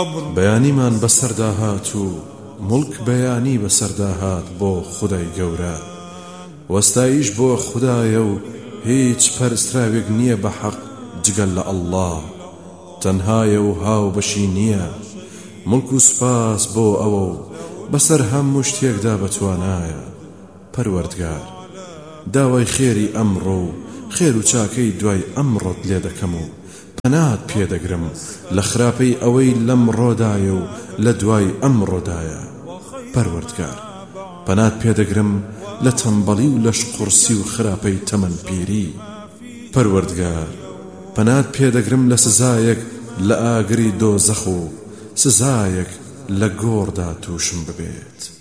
بەیانیمان بەسەردا هات و مڵک بەیانی بەسەردا هات بۆ خودای گەورە وەستایش بۆ خودایە و هیچ پەرستراوێک نییە بە حەق جگەل لە ئەڵڵا تەنهایە و هاو بەشی نییە مڵک و سوپاس بۆ ئەوە و بەسەر هەموو شتێکدا بەتوانایە پەروەردگار داوای خێری ئەمڕۆ و خێر و چاکەی دوای ئەمڕۆت لێ دەکەم و پەنات پێدەگرم لە خراپەی ئەوەی لەمڕۆدایە و لە دوای ئەمڕۆدایە پەروەردگار پەنات پێدەگرم لە تەمبەڵی و لەش قورسی و خراپەی تەمەنپیری پەروەردگار پەنات پێدەگرم لە سزایەک لە ئاگری دۆزەخ و سزایەک لە گۆڕدا تووشم ببێت